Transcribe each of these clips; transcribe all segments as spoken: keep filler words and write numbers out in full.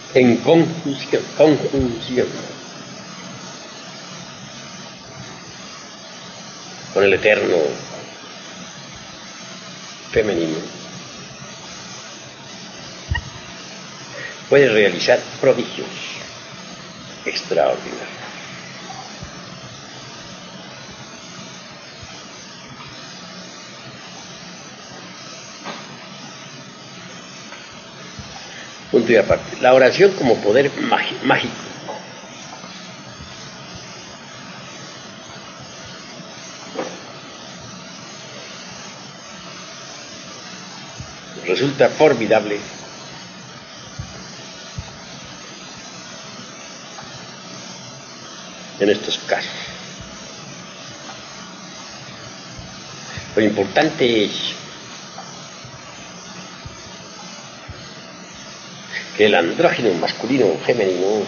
en conjunción, conjunción con el eterno femenino, puede realizar prodigios extraordinarios. Punto y aparte. La oración como poder mágico. Resulta formidable en estos casos. Lo importante es que el andrógeno masculino o femenino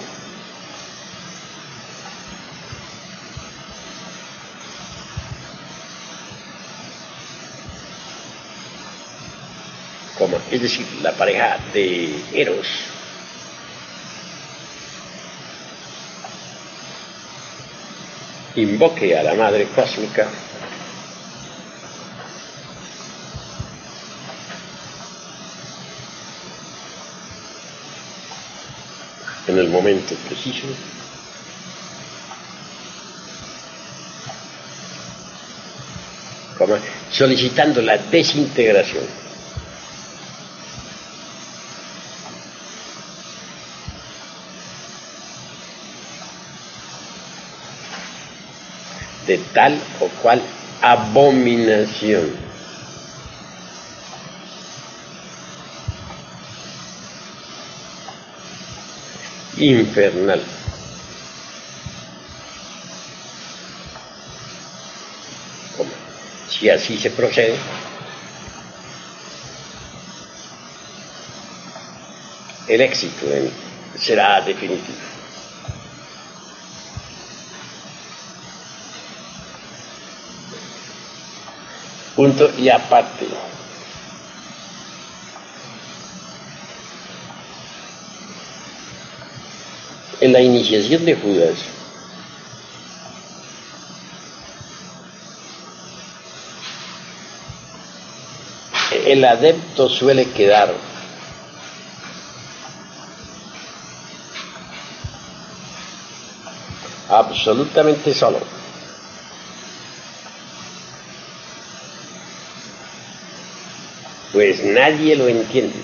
como, es decir, la pareja de Eros invoque a la madre cósmica en el momento preciso, como solicitando la desintegración de tal o cual abominación infernal. Como, si así se procede, el éxito en, será definitivo. Punto y aparte. En la iniciación de Judas, el adepto suele quedar absolutamente solo. Pues nadie lo entiende.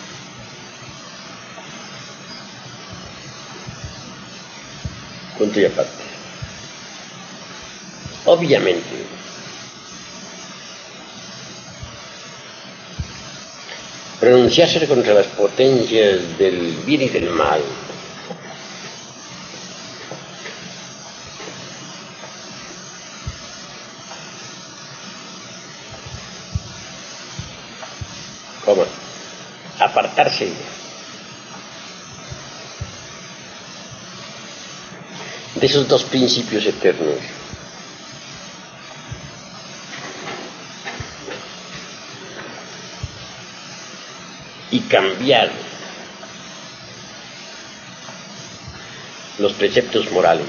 Punto y aparte. Obviamente, pronunciarse contra las potencias del bien y del mal como apartarse de esos dos principios eternos y cambiar los preceptos morales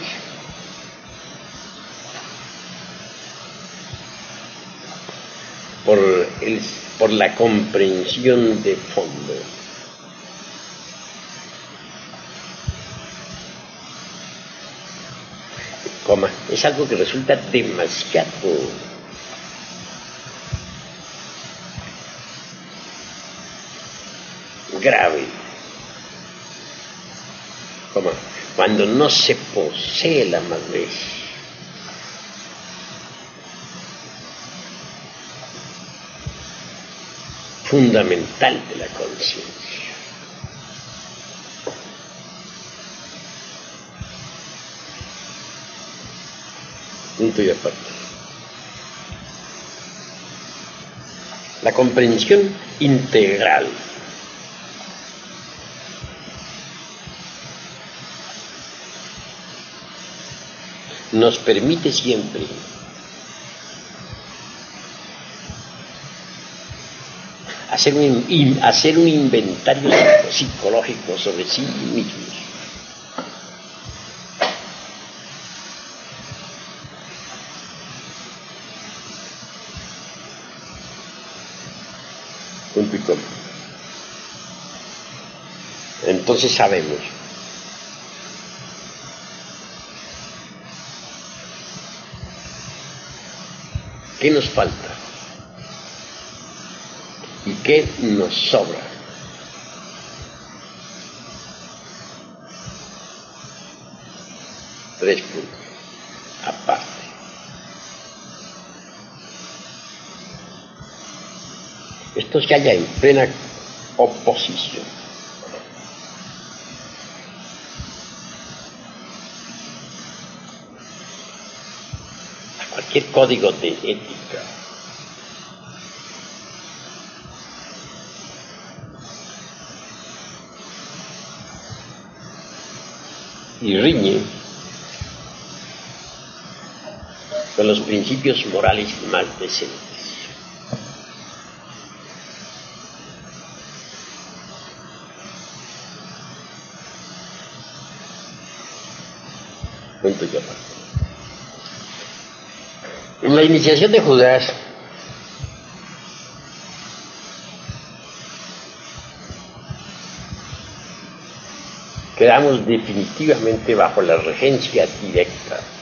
por, el, por la comprensión de fondo Coma, es algo que resulta demasiado grave, como cuando no se posee la madurez fundamental de la conciencia. Punto y aparte. La comprensión integral nos permite siempre hacer un, in, hacer un inventario psicológico sobre sí mismos. Punto y coma. Entonces sabemos qué nos falta y qué nos sobra. Tres puntos aparte. Esto se halla en plena oposición a cualquier código de ética. Y riñe con los principios morales más decentes. Punto y aparte. En la iniciación de Judas, quedamos definitivamente bajo la regencia directa